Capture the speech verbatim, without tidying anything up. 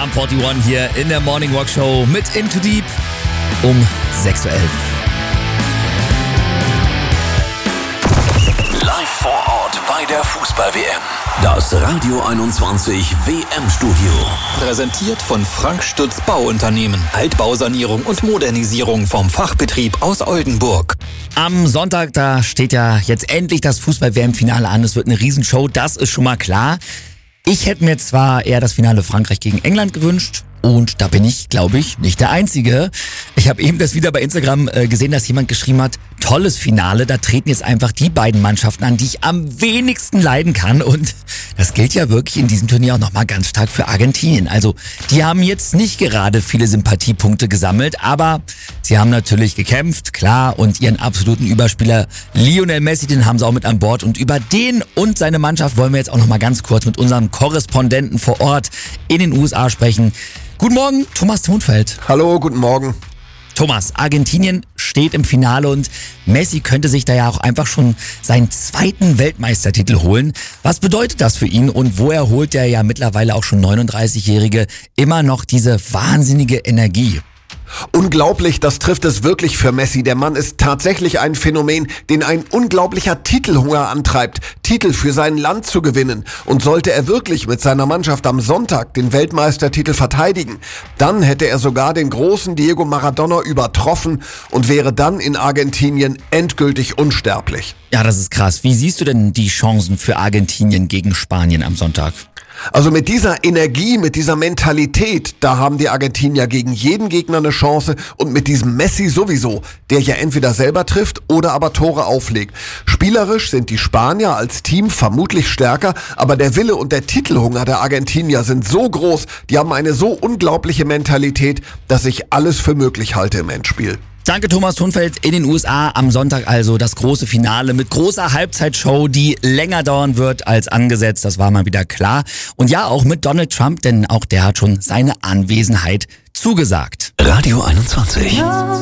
am einundvierzig hier in der Morning Walk Show mit Into Deep um sechs Uhr elf. Live vor Ort bei der Fußball-W M. Das Radio einundzwanzig W M-Studio. Präsentiert von Frank Stütz Bauunternehmen. Altbausanierung und Modernisierung vom Fachbetrieb aus Oldenburg. Am Sonntag, da steht ja jetzt endlich das Fußball-W M-Finale an. Es wird eine Riesenshow, das ist schon mal klar. Ich hätte mir zwar eher das Finale Frankreich gegen England gewünscht. Und da bin ich, glaube ich, nicht der Einzige. Ich habe eben das wieder bei Instagram äh, gesehen, dass jemand geschrieben hat, tolles Finale, da treten jetzt einfach die beiden Mannschaften an, die ich am wenigsten leiden kann. Und das gilt ja wirklich in diesem Turnier auch nochmal ganz stark für Argentinien. Also die haben jetzt nicht gerade viele Sympathiepunkte gesammelt, aber sie haben natürlich gekämpft, klar. Und ihren absoluten Überspieler Lionel Messi, den haben sie auch mit an Bord. Und über den und seine Mannschaft wollen wir jetzt auch nochmal ganz kurz mit unserem Korrespondenten vor Ort in den U S A sprechen. Guten Morgen, Thomas Thunfeld. Hallo, guten Morgen. Thomas, Argentinien steht im Finale und Messi könnte sich da ja auch einfach schon seinen zweiten Weltmeistertitel holen. Was bedeutet das für ihn und woher holt der ja mittlerweile auch schon neununddreißigjährige immer noch diese wahnsinnige Energie? Unglaublich, das trifft es wirklich für Messi. Der Mann ist tatsächlich ein Phänomen, den ein unglaublicher Titelhunger antreibt, Titel für sein Land zu gewinnen. Und sollte er wirklich mit seiner Mannschaft am Sonntag den Weltmeistertitel verteidigen, dann hätte er sogar den großen Diego Maradona übertroffen und wäre dann in Argentinien endgültig unsterblich. Ja, das ist krass. Wie siehst du denn die Chancen für Argentinien gegen Spanien am Sonntag? Also mit dieser Energie, mit dieser Mentalität, da haben die Argentinier gegen jeden Gegner eine Chance und mit diesem Messi sowieso, der ja entweder selber trifft oder aber Tore auflegt. Spielerisch sind die Spanier als Team vermutlich stärker, aber der Wille und der Titelhunger der Argentinier sind so groß, die haben eine so unglaubliche Mentalität, dass ich alles für möglich halte im Endspiel. Danke Thomas Thunfeld in den U S A. Am Sonntag also das große Finale mit großer Halbzeitshow, die länger dauern wird als angesetzt. Das war mal wieder klar. Und ja, auch mit Donald Trump, denn auch der hat schon seine Anwesenheit zugesagt. Radio einundzwanzig.